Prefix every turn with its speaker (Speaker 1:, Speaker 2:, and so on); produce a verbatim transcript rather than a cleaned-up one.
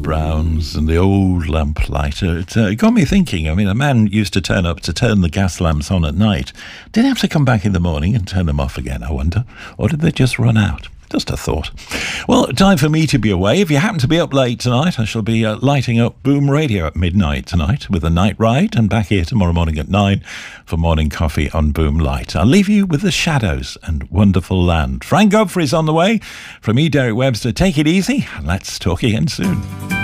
Speaker 1: Browns and the old lamplighter. It, uh, it got me thinking. I mean, a man used to turn up to turn the gas lamps on at night. Did he have to come back in the morning and turn them off again, I wonder? Or did they just run out? Just a thought. Well, time for me to be away. If you happen to be up late tonight, I shall be uh, lighting up Boom Radio at midnight tonight with a night ride, and back here tomorrow morning at nine for morning coffee on Boom Light. I'll leave you with The Shadows and Wonderful Land. Frank Godfrey's on the way. From me, Derek Webster, take it easy, and let's talk again soon.